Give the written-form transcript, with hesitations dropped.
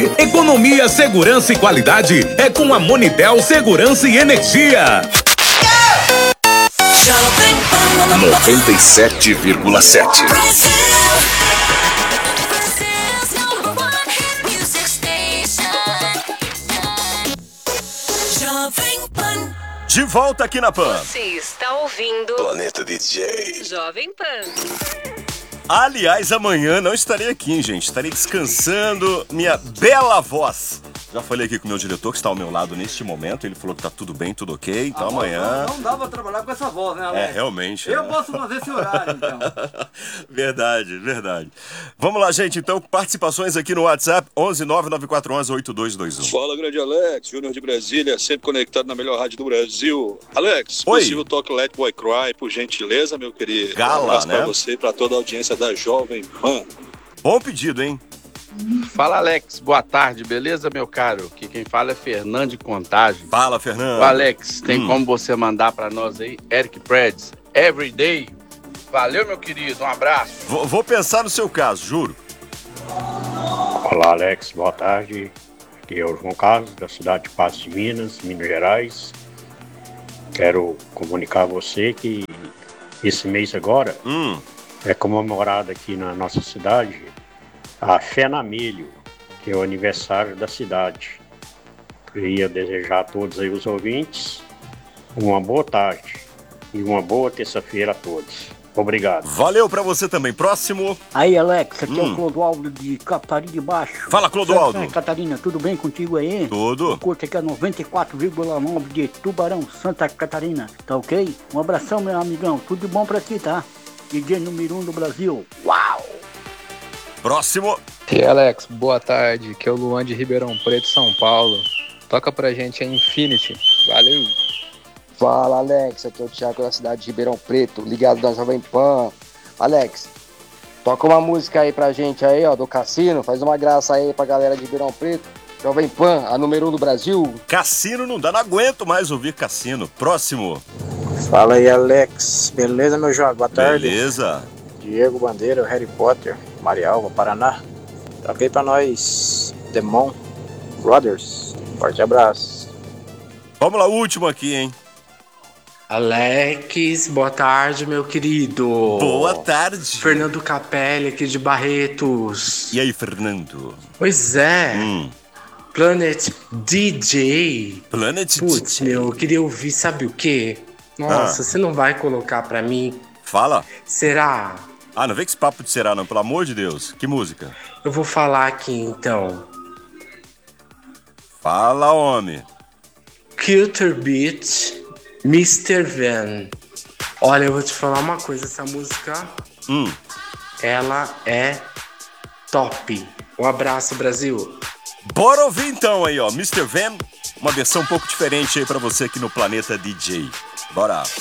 Economia, segurança e qualidade é com a Monitel Segurança e Energia. 97,7. De volta aqui na Pan. Você está ouvindo Planeta DJ Jovem Pan. Aliás, amanhã não estarei aqui, hein, gente. Estarei descansando minha bela voz. Já falei aqui com o meu diretor, que está ao meu lado neste momento. Ele falou que tá tudo bem, tudo ok. Então amanhã... Não dá pra trabalhar com essa voz, né, Alex? Realmente. Eu posso fazer esse horário, então. Verdade, verdade. Vamos lá, gente. Então, participações aqui no WhatsApp, 11994118221. Fala, grande Alex. Júnior de Brasília, sempre conectado na melhor rádio do Brasil. Alex, Oi. possível toque Let Boy Cry, por gentileza, meu querido. Gala, Um abraço né? pra você e pra toda a audiência da Jovem Pan. Bom pedido, hein? Fala, Alex, boa tarde, beleza, meu caro? Aqui quem fala é Fernando de Contagem. Fala, Fernando. Ô, Alex, tem como você mandar pra nós aí, Eric Preds, Everyday? Valeu, meu querido, um abraço. Vou pensar no seu caso, juro. Olá, Alex, boa tarde. Aqui é o João Carlos, da cidade de Patos de Minas, Minas Gerais. Quero comunicar a você que esse mês agora é comemorado aqui na nossa cidade a Fé na Milho, que é o aniversário da cidade. Queria desejar a todos aí os ouvintes uma boa tarde e uma boa terça-feira a todos. Obrigado. Valeu pra você também. Próximo. Aí, Alex, aqui é o Clodoaldo de Catarina de Baixo. Fala, Clodoaldo. Santa Catarina, tudo bem contigo aí? Tudo. Eu curto aqui a 94,9 de Tubarão, Santa Catarina. Tá ok? Um abração, meu amigão. Tudo de bom pra ti, tá? DJ número 1 do Brasil. Uau! Próximo. E Alex, boa tarde. Aqui é o Luan de Ribeirão Preto, São Paulo. Toca pra gente a Infinity. Valeu. Fala, Alex, aqui é o Thiago da cidade de Ribeirão Preto, ligado da Jovem Pan. Alex, toca uma música aí pra gente aí, ó, do Cassino, faz uma graça aí pra galera de Ribeirão Preto. Jovem Pan, a número 1 do Brasil. Cassino não dá, não aguento mais ouvir Cassino. Próximo. Fala aí, Alex, beleza, meu jovem? Boa tarde. Beleza. Diego Bandeira, Harry Potter, Marialva, Paraná. Toca aí pra nós, Demon Brothers. Forte abraço. Vamos lá, último aqui, hein? Alex, boa tarde, meu querido. Boa tarde. Fernando Capelli, aqui de Barretos. E aí, Fernando? Pois é. Planet DJ. Planet Putz, DJ. meu, eu queria ouvir, sabe o quê? Nossa, você não vai colocar pra mim? Fala. Será? Ah, não vem com esse papo de será, não, pelo amor de Deus. Que música? Eu vou falar aqui, então. Fala, homem. Culture Beat, Mr. Van. Olha, eu vou te falar uma coisa, essa música, ela é top. Um abraço, Brasil. Bora ouvir então aí, ó, Mr. Van, uma versão um pouco diferente aí pra você aqui no Planeta DJ. Bora.